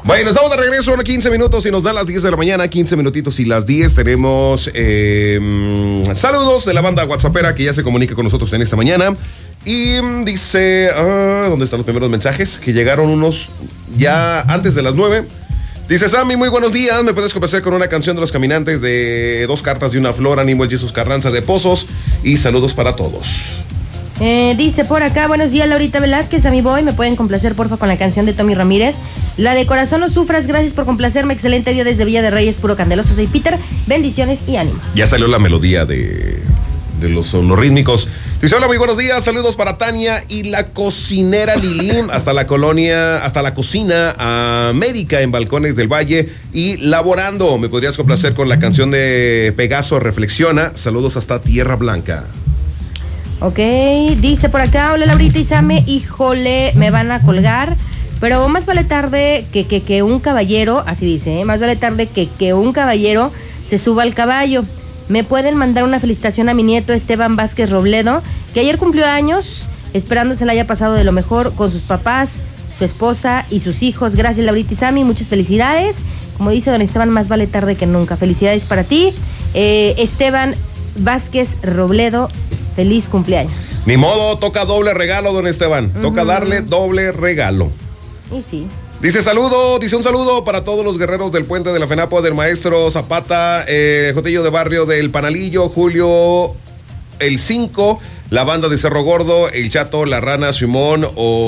Bueno, estamos de regreso en 15 minutos y nos dan las 10 de la mañana, 15 minutitos y las 10. Tenemos saludos de la banda WhatsAppera que ya se comunica con nosotros en esta mañana. Y dice, ¿dónde están los primeros mensajes? Que llegaron unos ya antes de las 9. Dice, Sammy, muy buenos días, ¿me puedes complacer con una canción de Los Caminantes de Dos Cartas de una Flor? Ánimo el Jesús Carranza de Pozos y saludos para todos. Dice por acá, buenos días, Laurita Velázquez, a mi boy, me pueden complacer porfa con la canción de Tommy Ramírez, la de Corazón no sufras, gracias por complacerme, excelente día desde Villa de Reyes, puro candeloso, soy Peter, bendiciones y ánimo. Ya salió la melodía de los sonorítmicos. Dice, hola, muy buenos días, saludos para Tania y la cocinera Lilín, hasta la cocina América en Balcones del Valle y laborando. ¿Me podrías complacer con la canción de Pegaso Reflexiona? Saludos hasta Tierra Blanca. Ok, dice por acá, hola Laurita y Same, híjole, me van a colgar, pero más vale tarde que un caballero, así dice, más vale tarde que un caballero se suba al caballo. Me pueden mandar una felicitación a mi nieto Esteban Vázquez Robledo, que ayer cumplió años, esperando se la haya pasado de lo mejor con sus papás, su esposa y sus hijos. Gracias Laurita y Sami, muchas felicidades. Como dice don Esteban, más vale tarde que nunca. Felicidades para ti, Esteban Vázquez Robledo, feliz cumpleaños. Ni modo, toca doble regalo, don Esteban. Toca darle doble regalo. Y sí. Dice un saludo para todos los guerreros del puente de la FENAPO, del maestro Zapata, Jotillo de Barrio del Panalillo, Julio el 5, la banda de Cerro Gordo, el Chato, la Rana, Simón,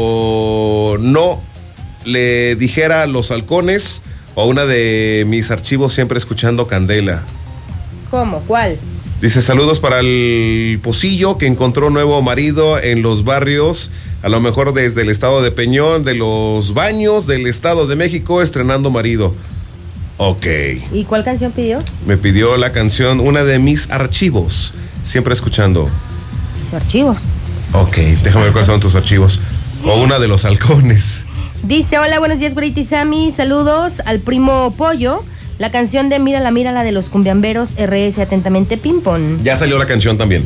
o no le dijera Los Halcones, o una de mis archivos siempre escuchando Candela. ¿Cómo? ¿Cuál? Dice, saludos para el Pocillo que encontró nuevo marido en los barrios, a lo mejor desde el estado de Peñón, de Los Baños, del estado de México, estrenando marido. Ok. ¿Y cuál canción pidió? Me pidió la canción, una de mis archivos, siempre escuchando. ¿Mis archivos? Ok, déjame ver cuáles son tus archivos. O una de Los Halcones. Dice, hola, buenos días, Brita y Sammy, saludos al primo Pollo. La canción de Mírala, mírala de los cumbiamberos, RS, atentamente, Pimpón. Ya salió la canción también.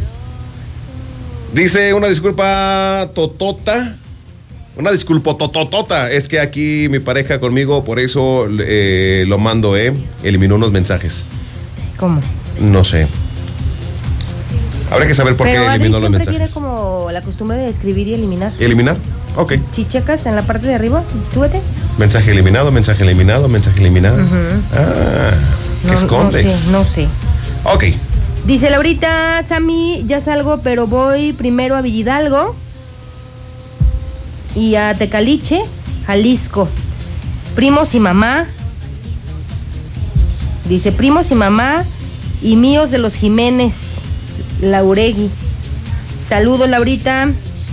Dice, una disculpa totota. Una disculpa tototota. Es que aquí mi pareja conmigo, por eso lo mando, eliminó unos mensajes. ¿Cómo? No sé. Habrá que saber por qué eliminó los mensajes. Tiene como la costumbre de escribir y eliminar. ¿Eliminar? Ok. Si checas en la parte de arriba, súbete. Mensaje eliminado, mensaje eliminado, mensaje eliminado. ¿Qué escondes? No sé. Ok. Dice Laurita, Sammy, ya salgo, pero voy primero a Villidalgo y a Tecaliche, Jalisco. Primos y mamá. Dice, primos y mamá y míos de los Jiménez, Lauregui. Saludos, Laurita.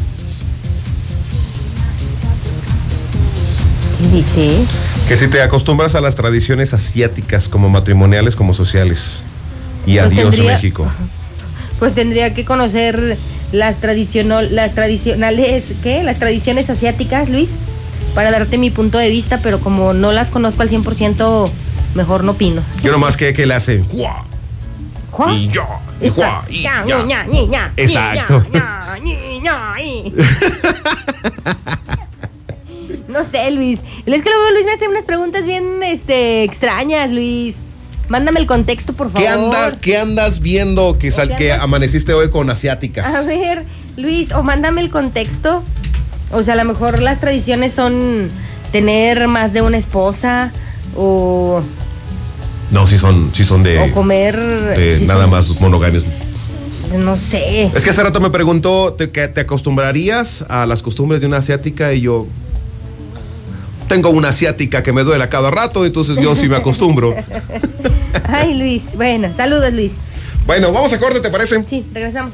¿Qué dice? Que si te acostumbras a las tradiciones asiáticas, como matrimoniales como sociales. Y pues adiós México. Pues tendría que conocer las tradicionales, ¿qué? Las tradiciones asiáticas, Luis, para darte mi punto de vista, pero como no las conozco al 100%, mejor no opino. Yo nomás que le hace ¡Juá! Y yo, y ¡juá! Y ya. Exacto. No sé, Luis. Es que luego Luis me hace unas preguntas bien extrañas, Luis. Mándame el contexto, por favor. ¿Qué andas viendo que amaneciste hoy con asiáticas? A ver, Luis, o mándame el contexto. O sea, a lo mejor las tradiciones son tener más de una esposa o... No, sí son de... O comer... nada más monogamias. No sé. Es que hace rato me preguntó, ¿te acostumbrarías a las costumbres de una asiática? Y yo... Tengo una asiática que me duele a cada rato, entonces yo sí me acostumbro. Ay, Luis. Bueno, saludos, Luis. Bueno, vamos a corte, ¿te parece? Sí, regresamos.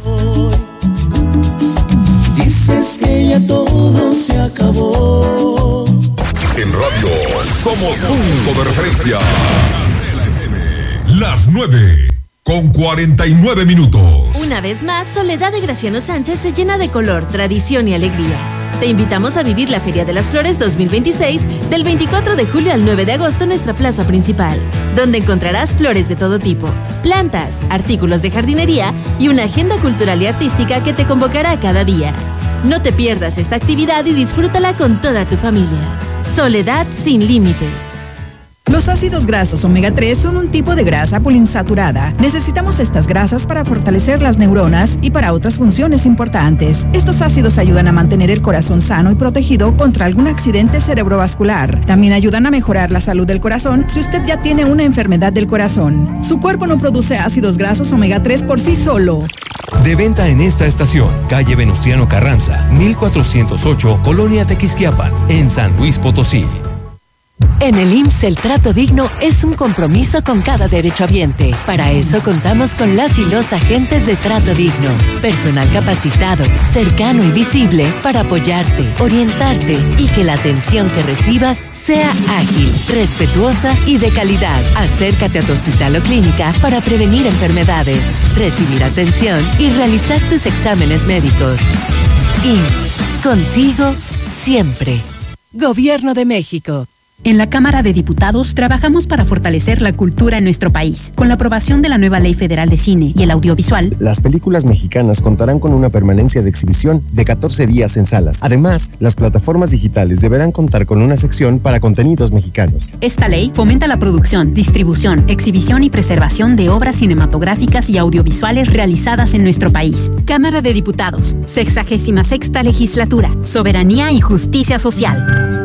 Dices que ya todo se acabó. En radio somos punto de referencia. Las 9:49. Una vez más, Soledad de Graciano Sánchez se llena de color, tradición y alegría. Te invitamos a vivir la Feria de las Flores 2026 del 24 de julio al 9 de agosto en nuestra plaza principal, donde encontrarás flores de todo tipo, plantas, artículos de jardinería y una agenda cultural y artística que te convocará cada día. No te pierdas esta actividad y disfrútala con toda tu familia. Soledad sin límites. Los ácidos grasos omega 3 son un tipo de grasa poliinsaturada. Necesitamos estas grasas para fortalecer las neuronas y para otras funciones importantes. Estos ácidos ayudan a mantener el corazón sano y protegido contra algún accidente cerebrovascular. También ayudan a mejorar la salud del corazón si usted ya tiene una enfermedad del corazón. Su cuerpo no produce ácidos grasos omega 3 por sí solo. De venta en esta estación, calle Venustiano Carranza, 1408, Colonia Tequisquiapan, en San Luis Potosí. En el IMSS el trato digno es un compromiso con cada derechohabiente. Para eso contamos con las y los agentes de trato digno. Personal capacitado, cercano y visible para apoyarte, orientarte y que la atención que recibas sea ágil, respetuosa y de calidad. Acércate a tu hospital o clínica para prevenir enfermedades, recibir atención y realizar tus exámenes médicos. IMSS, contigo siempre. Gobierno de México. En la Cámara de Diputados trabajamos para fortalecer la cultura en nuestro país. Con la aprobación de la nueva Ley Federal de Cine y el Audiovisual, las películas mexicanas contarán con una permanencia de exhibición de 14 días en salas. Además, las plataformas digitales deberán contar con una sección para contenidos mexicanos. Esta ley fomenta la producción, distribución, exhibición y preservación de obras cinematográficas y audiovisuales realizadas en nuestro país. Cámara de Diputados, 66ª Legislatura, Soberanía y Justicia Social.